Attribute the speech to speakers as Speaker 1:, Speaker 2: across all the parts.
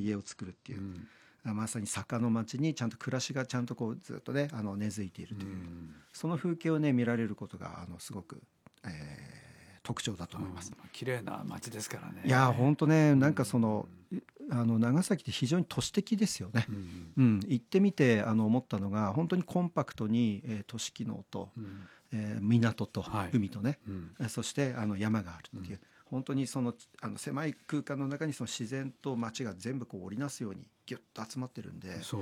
Speaker 1: 家を作るっていう、まさに坂の町にちゃんと暮らしがちゃんとこうずっとね根付いているという、その風景をね見られることがすごく、特徴だと思います。
Speaker 2: 綺麗な町ですからね。
Speaker 1: いや本当ね、なんか長崎って非常に都市的ですよね。行ってみて思ったのが本当にコンパクトに、都市機能と、港と海とね、そして山があるっていう、本当に狭い空間の中にその自然と街が全部こう織りなすようにギュッと集まってるんで、
Speaker 2: そう、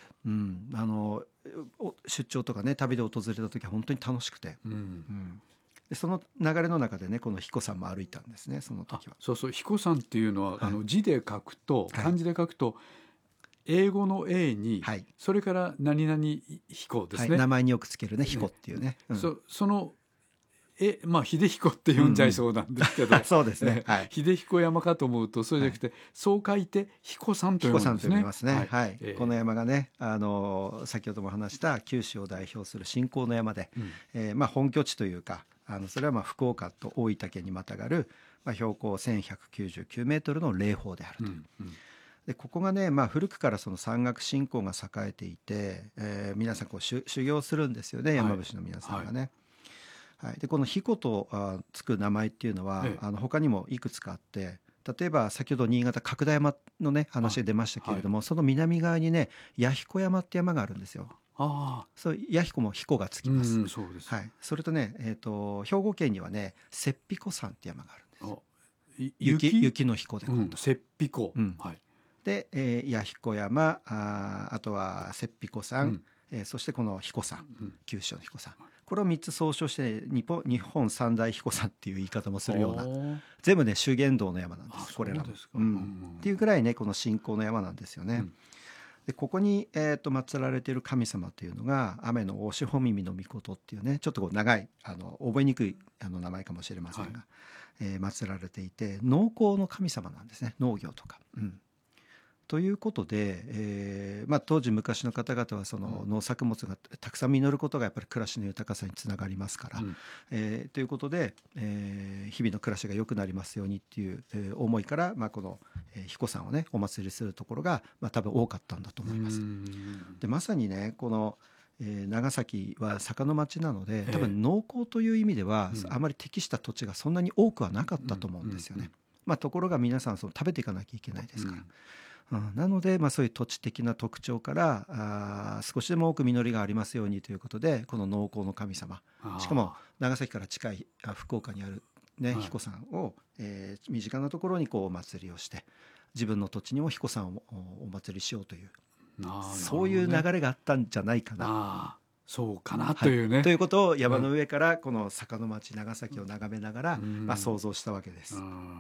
Speaker 1: 出張とかね旅で訪れた時は本当に楽しくて、でその流れの中でねこの彦山も歩いたんですね、その時は。
Speaker 2: そうそう、彦山っていうのは、字で書くと、漢字で書くと、英語の A に、それから何々彦ですね、
Speaker 1: 名前によくつけるね彦っていうね、
Speaker 2: その秀彦って読んじゃいそうなんですけど、
Speaker 1: そうですね、
Speaker 2: 秀彦山かと思うとそうじゃなくて、そう書いて彦山と読むんですね。
Speaker 1: 彦山と読みますね。この山がね先ほども話した九州を代表する信仰の山で、本拠地というかそれは福岡と大分県にまたがる、標高1199メートルの霊峰であると。でここがね、古くからその山岳信仰が栄えていて、皆さんこう修行するんですよね、山伏の皆さんがね。でこの彦とつく名前っていうのは、他にもいくつかあって、例えば先ほど新潟角田山のね話で出ましたけれども、その南側にね弥彦山って山があるんですよ。そう弥彦も彦がつきます。
Speaker 2: そうです。
Speaker 1: それとね、兵庫県にはね雪彦山って山があるんです。雪の彦で、
Speaker 2: 雪彦、
Speaker 1: で、弥彦山、あとは雪彦山、そしてこの彦山、九州の彦山、これを3つ総称して日本三大彦山っていう言い方もするような、全部ね修験道の山なんです。これらもっていうぐらいねこの信仰の山なんですよね。でここに、祀られている神様というのが雨の大志保耳の命っていうね、ちょっとこう長い覚えにくい名前かもしれませんが、祀られていて農耕の神様なんですね、農業とか。ということで、当時昔の方々はその農作物がたくさん実ることがやっぱり暮らしの豊かさにつながりますから、ということで、日々の暮らしが良くなりますようにっていう、思いから、この彦山をねお祭りするところが、多分多かったんだと思います。でまさにねこの長崎は坂の町なので、多分農耕という意味では、あまり適した土地がそんなに多くはなかったと思うんですよね。ところが皆さん食べていかなきゃいけないですから、なので、そういう土地的な特徴から少しでも多く実りがありますようにということで、この農耕の神様、しかも長崎から近い福岡にある、彦山を、身近なところにこうお祭りをして、自分の土地にも彦山をお祭りしようという、そういう流れがあったんじゃないかな。
Speaker 2: そうかなというね、
Speaker 1: ということを山の上からこの坂の町長崎を眺めながら、想像したわけです。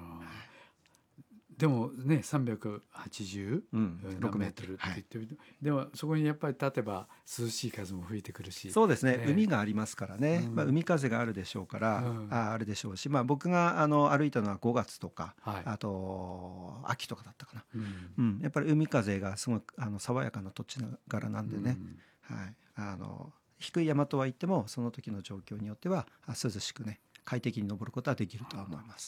Speaker 2: でもね386メートルって言ってみて、でもそこにやっぱり立てば涼しい風も吹いてくるし、
Speaker 1: そうですね、海がありますからね、海風があるでしょうから、あるでしょうし、僕が歩いたのは5月とか、あと秋とかだったかな、やっぱり海風がすごく爽やかな土地柄なんでね、低い山とは言ってもその時の状況によっては涼しくね快適に登ることはできるとは思います。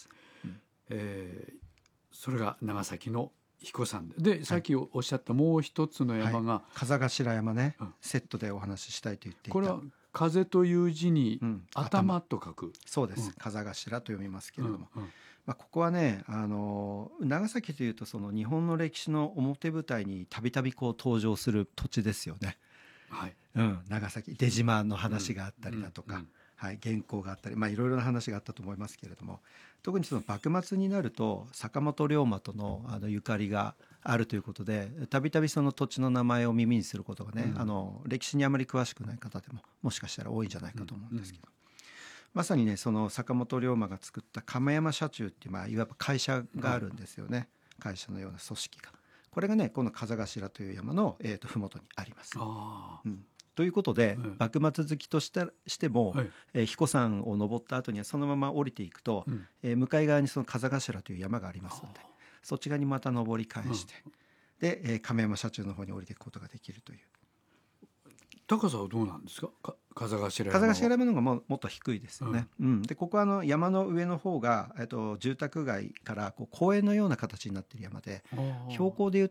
Speaker 2: それが長崎の彦山で、さっきおっしゃったもう一つの山が、
Speaker 1: 風頭山ね、セットでお話ししたいと言っていた。
Speaker 2: これは風という字に頭と書く、
Speaker 1: そうです、風頭と読みますけれども、ここはね長崎というとその日本の歴史の表舞台にたびたび登場する土地ですよね。長崎出島の話があったりだとか、原稿があったり、いろいろな話があったと思いますけれども、特にその幕末になると坂本龍馬とのゆかりがあるということで、たびたびその土地の名前を耳にすることがね、歴史にあまり詳しくない方でももしかしたら多いんじゃないかと思うんですけど、まさにねその坂本龍馬が作った亀山社中っていう、いわば会社があるんですよね、会社のような組織が。これがねこの風頭という山の麓にあります。ということで、幕末好きとしても、彦山を登った後にはそのまま降りていくと、向かい側にその風頭という山がありますので、そっち側にまた登り返して、で、亀山社中の方に降りていくことができるという。
Speaker 2: 高さはどうなんですか？風頭
Speaker 1: 山の方がもっと低いですよね。でここは山の上の方が、住宅街から公園のような形になっている山で、標高でいう